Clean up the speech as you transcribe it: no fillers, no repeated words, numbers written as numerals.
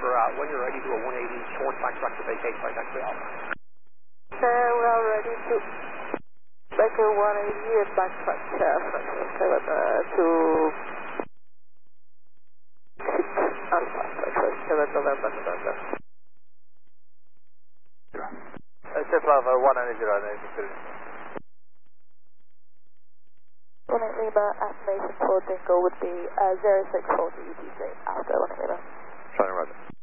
when you're ready, do a 180 short backtrack to vacate by taxi Alpha. Okay, we are ready to make a 180 and backtrack to 6 Alpha, 7 November. Chef Alpha 190, 1 Lima, estimation for Dingle would be 0640 ETC after 1 Lima. Shiny Roger.